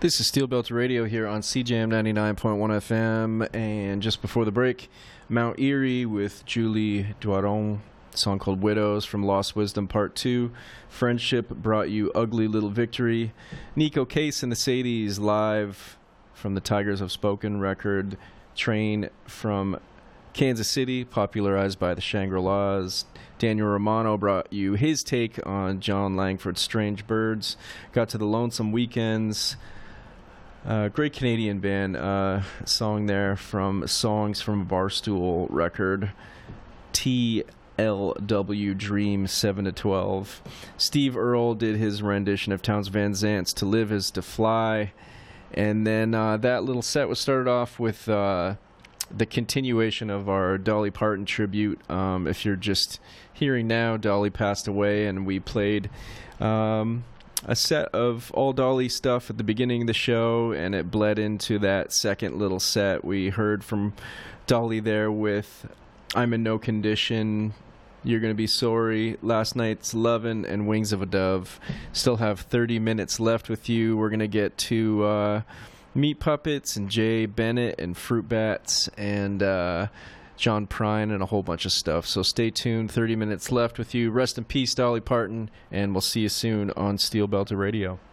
This is Steel Belter Radio here on CJM 99.1 FM, and just before the break, Mount Erie with Julie Doiron, a song called Widows from Lost Wisdom Part 2. Friendship brought you Ugly Little Victory. Nico Case and the Sadies live from the Tigers Have Spoken record. Train from Kansas City, popularized by the Shangri-Las. Daniel Romano brought you his take on John Langford's Strange Birds. Got to the Lonesome Weekends. Great Canadian band. Song there from Songs from a Barstool record. TLW Dream 7 to 12. Steve Earle did his rendition of Townes Van Zant's To Live Is to Fly. And then that little set was started off with the continuation of our Dolly Parton tribute. If you're just hearing now, Dolly passed away, and we played a set of all Dolly stuff at the beginning of the show, and it bled into that second little set. We heard from Dolly there with I'm in No Condition, You're Gonna Be Sorry, Last Night's Lovin', and Wings of a Dove. Still have 30 minutes left with you. We're gonna get to Meat Puppets and Jay Bennett and Fruit Bats and John Prine and a whole bunch of stuff. So stay tuned. 30 minutes left with you. Rest in peace, Dolly Parton, and we'll see you soon on Steel Belter Radio.